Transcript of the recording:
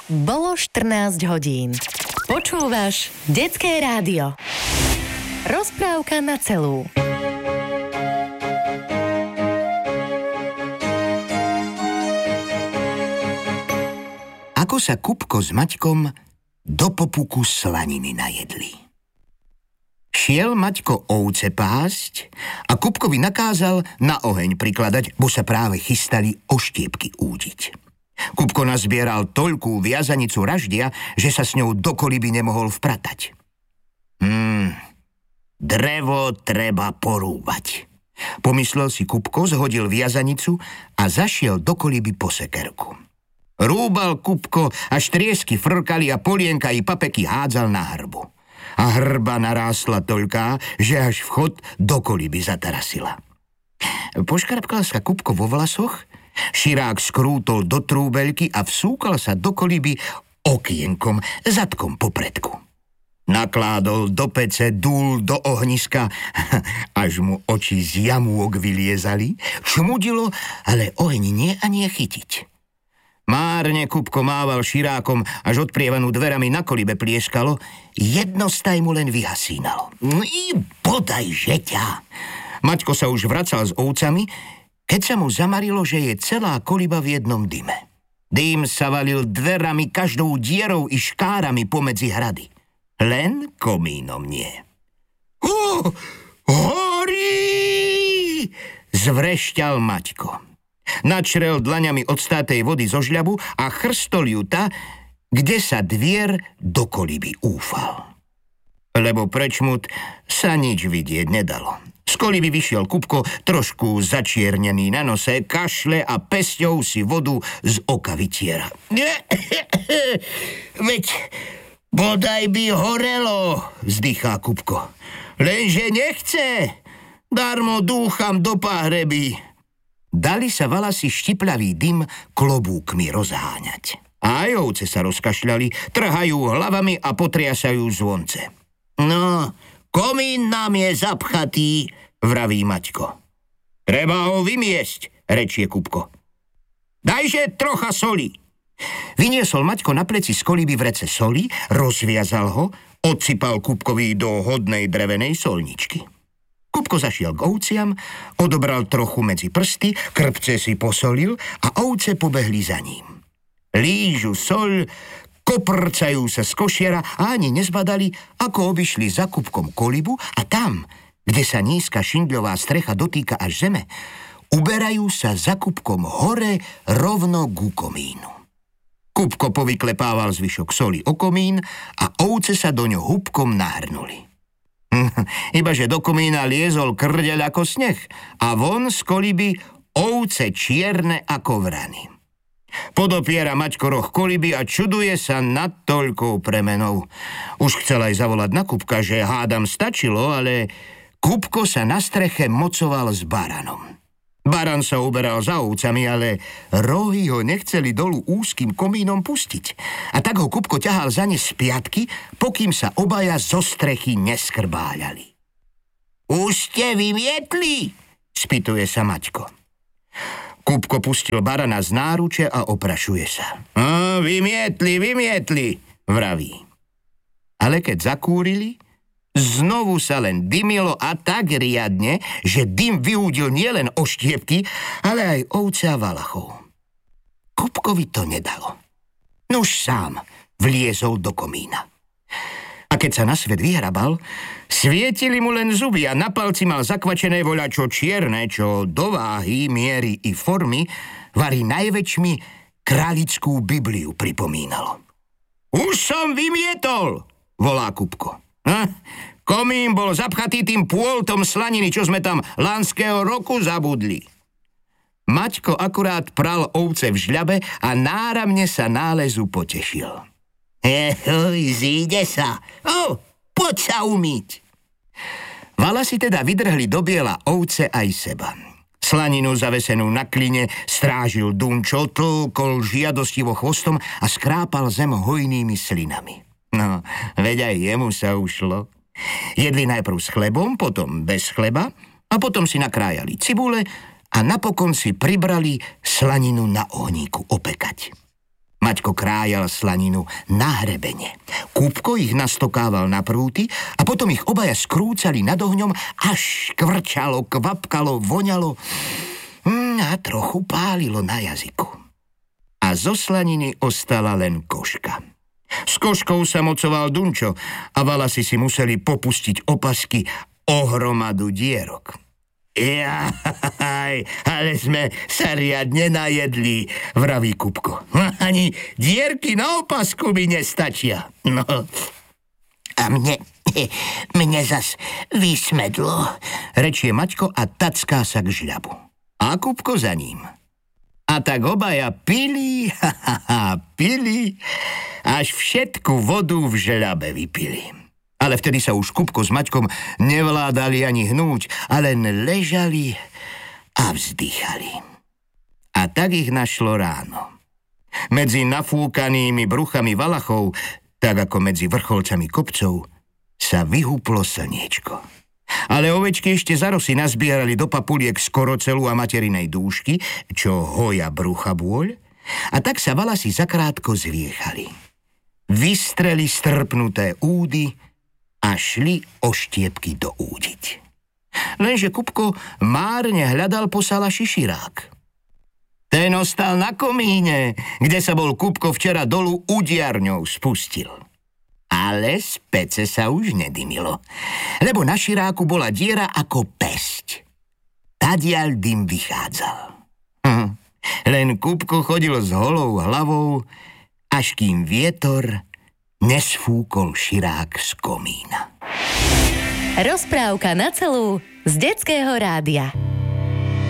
Bolo 14 hodín. Počúvaš Detské rádio. Rozprávka na celú. Ako sa Kupko s Maťkom do popuku slaniny najedli. Šiel Maťko ovce pásť a Kupkovi nakázal na oheň prikladať, bo sa práve chystali oštiepky údiť. Kupko nazbieral toľkú viazanicu raždia, že sa s ňou do koliby nemohol vpratať. Drevo treba porúbať. Pomyslel si Kupko, zhodil viazanicu a zašiel do koliby po sekerku. Rúbal Kupko, až triesky frkali a polienka i papeky hádzal na hrbu. A hrba narástla toľká, že až vchod do koliby zatarasila. Poškrapkal sa Kupko vo vlasoch, širák skrútol do trúbeľky a vsúkal sa do koliby okienkom, zadkom popredku. Nakládol do pece, dúl do ohniska, až mu oči z jamôk vyliezali, čmudilo, ale oheň nie a nie chytiť. Márne Kupko mával širákom, až odprievanú dverami na kolibe plieskalo, jedno staj mu len vyhasínalo. I bodaj žeťa! Maťko sa už vracal s ovcami, keď sa mu zamarilo, že je celá koliba v jednom dyme. Dym sa valil dverami, každou dierou i škárami pomedzi hrady. Len komínom nie. Horí! Zvrešťal Maťko. Načrel dlaňami od státej vody zo žľabu a chrstol ju ta, kde sa dvier do koliby úfal. Lebo prečmut sa nič vidieť nedalo. Z koliby vyšiel Kupko, trošku začiernený na nose, kašle a pesťou si vodu z oka vytiera. Veď bodaj by horelo, vzdychá Kupko. Lenže nechce, darmo dúcham do pahreby. Dali sa valasy štipľavý dym klobúkmi rozháňať. A aj ovce sa rozkašľali, trhajú hlavami a potriasajú zvonce. No, komín nám je zapchatý, vraví Maťko. Treba ho vymiesť, rečie Kupko. Dajže trocha soli. Vyniesol Maťko na pleci z koliby vrece soli, rozviazal ho, odsypal Kupkovi do hodnej drevenej solničky. Kupko zašiel k ovciam, odobral trochu medzi prsty, krpce si posolil a ovce pobehli za ním. Lížu soľ, koprcajú sa z košiara a ani nezbadali, ako obišli za Kupkom kolibu a tam, kde sa nízka šindľová strecha dotýka až zeme, uberajú sa za Kupkom hore rovno ku komínu. Kupko povyklepával zvyšok soli o komín a ovce sa do ňo húbkom nahrnuli. Ibaže do komína liezol krdeľ ako sneh a von z koliby ovce čierne ako vrany. Podopiera Maťko roh koliby a čuduje sa nad toľkou premenou. Už chcel aj zavolať na Kupka, že hádam stačilo, ale Kupko sa na streche mocoval s baranom. Baran sa uberal za ovcami, ale rohy ho nechceli dolu úzkým komínom pustiť. A tak ho Kupko ťahal za ne z piatky, pokým sa obaja zo strechy neskrbáľali. Už ste vymietli? Spýtuje sa Maťko. Kupko pustil barana z náruče a oprašuje sa. Vymietli, vraví. Ale keď zakúrili, znovu sa len dymilo a tak riadne, že dym vyúdil nielen oštiepky, ale aj ovce a valachov. Kupkovi to nedalo. Nuž sám vliezol do komína. A keď sa na svet vyhrabal, svietili mu len zuby a na palci mal zakvačené voľačo čierne, čo do váhy, miery i formy vari najväčšmi králickú Bibliu pripomínalo. Už som vymietol, volá Kupko. Komín bol zapchatý tým pôltom slaniny, čo sme tam lanského roku zabudli. Maťko akurát pral ovce v žľabe a náramne sa nálezu potešil. Zíde sa. Poď sa umyť. Valasy teda vydrhli do biela ovce aj seba. Slaninu zavesenú na kline strážil Dunčo, tlkol žiadostivo chvostom a skrápal zem hojnými slinami. No, veď aj jemu sa ušlo. Jedli najprv s chlebom, potom bez chleba a potom si nakrájali cibule a napokon si pribrali slaninu na ohníku opekať. Maťko krájal slaninu na hrebene. Kupko ich nastokával na prúty a potom ich obaja skrúcali nad ohňom, až škvrčalo, kvapkalo, voňalo a trochu pálilo na jazyku. A zo slaniny ostala len koška. S koškou sa mocoval Dunčo a Valasi si museli popustiť opasky o hromadu dierok. Jaj, ale sme sa riadne najedli, vraví Kupko. Ani dierky na opasku mi nestačia. No, a mne zas vysmedlo, rečie Maťko a tacká sa k žľabu. A Kupko za ním. A tak obaja pili, pili, až všetku vodu v žľabe vypili. Ale vtedy sa už Kupko s Maťkom nevládali ani hnúť, a len ležali a vzdychali. A tak ich našlo ráno. Medzi nafúkanými bruchami valachov, tak ako medzi vrcholcami kopcov, sa vyhúplo slniečko. Ale ovečky ešte za rosy nazbierali do papuliek skorocelu a materinej dúšky, čo hoja brucha bôľ, a tak sa Valasi zakrátko zviechali. Vystreli strpnuté údy a šli oštiepky doúdiť. Lenže Kupko márne hľadal po Sala šiširák. Ten ostal na komíne, kde sa bol Kupko včera dolu udiarňou spustil. Ale z pece sa už nedymilo, lebo na širáku bola diera ako pesť. Tadiaľ dym vychádzal. Len Kupko chodil s holou hlavou, až kým vietor nesfúkol širák z komína. Rozprávka na celú z Detského rádia.